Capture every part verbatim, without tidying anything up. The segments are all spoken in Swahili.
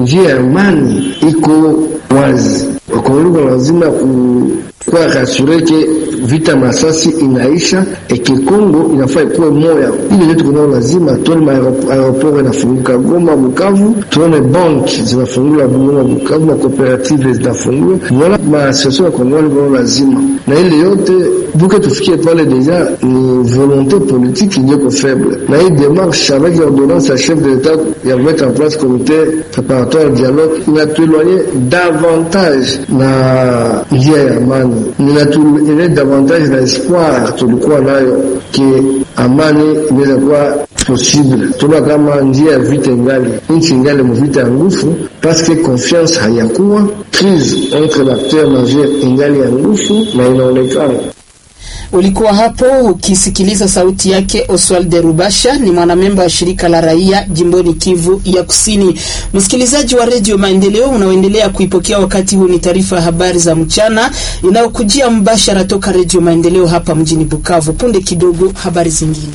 njia ya amani iko wazi. Wakongomani lazima ku kwa rasureke vita masasi inaisha eke Kongo inafaa ikuwe moya. Ile yetu kuna lazima tuone aeroport inafunguka Goma, Bukavu, tuone banki zinafungula Goma, Bukavu, na cooperative zinafungula. Wala maasociation ya Kongo ni lazima. Na ile yote buke tufikie pale deja ni volonté politique qui est faible. Na hii démarche avec l'ordonnance à chef de l'État ya mettre en place comité préparatoire dialogue inatuéloigner davantage na njia ya amani. Ninatuile davantage na espoir tulikuwa nayo ki amani inaweza kuwa possible. Tuna kama njia ya vita ngali nchi ngali mvita ya nguvu parce que confiance hayakuwa, crise entre l'acteur majeur ngali ya nguvu na inaonekana. Ulikuwa hapo ukisikiliza sauti yake Oswald Rubasha, ni mwanamemba wa shirika la raia jimboni Kivu ya Kusini. Msikilizaji wa Radio Maendeleo, unaoendelea kuipokea wakati huu ni taarifa ya habari za mchana inayokujia mbashara toka Radio Maendeleo hapa mjini Bukavu. Punde kidogo habari zingine.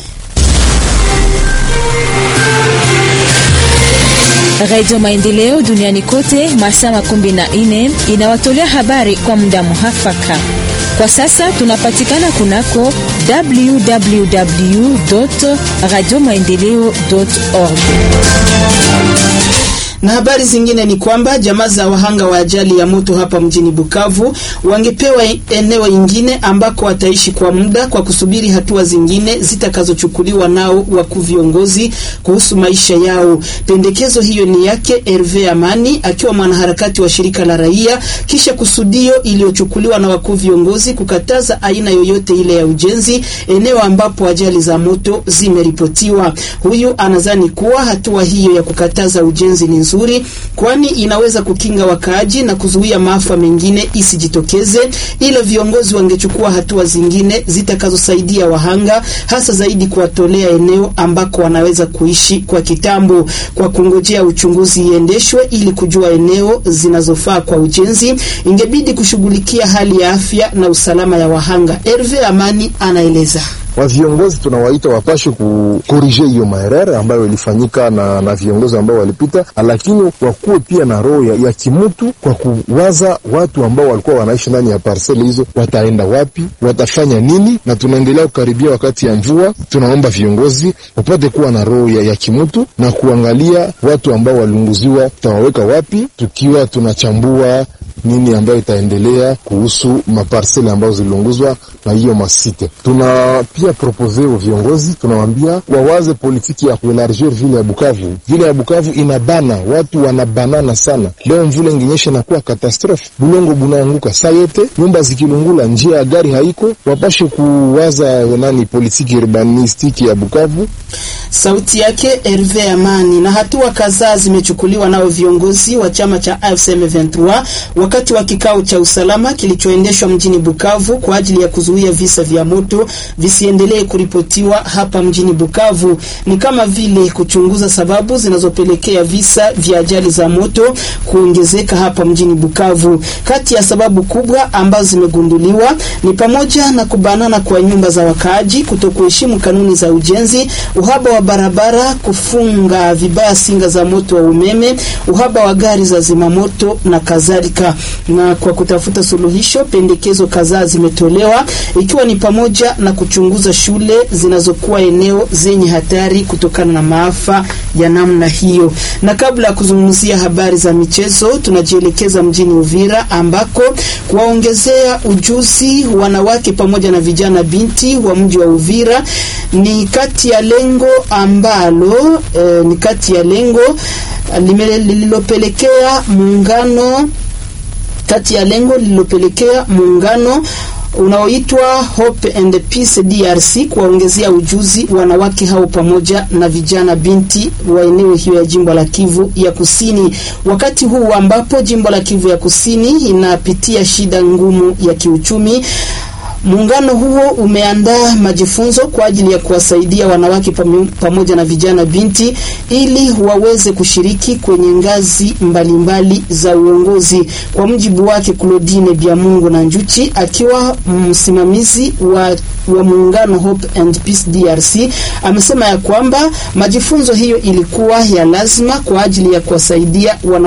Radio Maendeleo duniani kote masaa makumi na nne inawatolea habari kwa muda muhafaka. Kwa sasa tunapatikana kunako w w w dot radio maendeleo dot org. Na habari zingine ni kwamba jamaa za wahanga wa ajali ya moto hapa mjini Bukavu wangepewa eneo ingine ambako wataishi kwa muda kwa kusubiri hatua zingine zitakazochukuliwa nao wakuu viongozi kuhusu maisha yao. Pendekezo hiyo ni yake Hervé Amani akiwa mwanaharakati wa shirika la raia, kisha kusudio iliyochukuliwa na wakuu viongozi kukataza aina yoyote ile ya ujenzi eneo ambapo ajali za moto zimeripotiwa. Huyu anadhani kuwa hatua hiyo ya kukataza ujenzi ni nzuri, kwani inaweza kukinga wakaaji na kuzuia maafa mengine isijitokeze, ila viongozi wangechukua hatua zingine zitakazosaidia wahanga, hasa zaidi kuwatolea eneo ambako wanaweza kuishi kwa kitambo, kwa kungojea uchunguzi iendeshwe ili kujua eneo zinazofaa kwa ujenzi. Ingebidi kushughulikia hali ya afya na usalama ya wahanga. Hervé Amani anaeleza. Wa viongozi tunawaita wapashe kukorije hiyo maerere ambayo ilifanyika na na viongozi ambao walipita, lakini wakuwe pia na roho ya, ya kimutu kwa kuwaza watu ambao walikuwa wanaishi ndani ya parcel hizo wataenda wapi, watafanya nini. Na tunaendelea kukaribia wakati ya mvua, tunaomba viongozi wapate kuwa na roho ya, ya kimutu na kuangalia watu ambao walunguziwa tutawaweka wapi, tukiwa tunachambua nini ambayo itaendelea kuhusu maparsele ambazo zilunguzwa na hiyo masite. Tuna pia propose wa viongozi, tunawaambia wawaze politiki ya kuenlargir vile ya Bukavu. Vile ya Bukavu inabana, watu wanabanana sana. Leo mvula inginyesha na kuwa katastrofe, bulongo bunaanguka saa yote, nyumba zikilungula, njia ya gari haiko. Wapashe kuwaza nani politiki urbanistiki ya Bukavu. Sauti yake Hervé Amani. Na hatua kadhaa zimechukuliwa nao viongozi wa chama cha A F C M vingt-trois wakati wa kikao cha usalama kilichoendeshwa mjini Bukavu kwa ajili ya kuzuia visa vya moto visiendelee kuripotiwa hapa mjini Bukavu. Ni kama vile kuchunguza sababu zinazopelekea visa vya ajali za moto kuongezeka hapa mjini Bukavu. Kati ya sababu kubwa ambazo zimegunduliwa ni pamoja na kubanana kwa nyumba za wakaaji, kutokuheshimu kanuni za ujenzi, uhaba wa barabara, kufunga vibaya singa za moto wa umeme, uhaba wa gari za zimamoto na kadhalika. Na kwa kutafuta suluhisho, pendekezo kadhaa zimetolewa, ikiwa ni pamoja na kuchunguza shule zinazokuwa eneo zenye hatari kutokana na maafa ya namna hiyo. Na kabla ya kuzungumzia habari za michezo, tunajielekeza mjini Uvira ambako kuwaongezea ujuzi wanawake pamoja na vijana binti wa mji wa Uvira ni kati ya lengo ambalo eh, ni kati ya lengo lililopelekea muungano kati ya lengo lililopelekea muungano unaoitwa Hope and Peace D R C kuwaongezea ujuzi wanawake hao pamoja na vijana binti wa eneo hiyo ya jimbo la Kivu ya Kusini, wakati huu ambapo jimbo la Kivu ya Kusini inapitia shida ngumu ya kiuchumi. Muungano huo umeandaa majifunzo kwa ajili ya kuwasaidia wanawake pamoja na vijana binti ili waweze kushiriki kwenye ngazi mbalimbali mbali za uongozi. Kwa mjibu wake Claudine Biamungu na Njuchi, akiwa msimamizi wa, wa muungano Hope and Peace D R C, amesema ya kwamba majifunzo hiyo ilikuwa ya lazima kwa ajili ya kuwasaidia wana